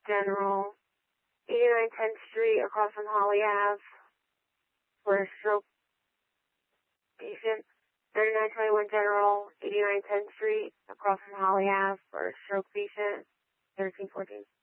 General, 89 10th Street across from Holly Ave for a stroke patient. 3921 General, 89 10th Street across from Holly Ave for a stroke patient. 1314.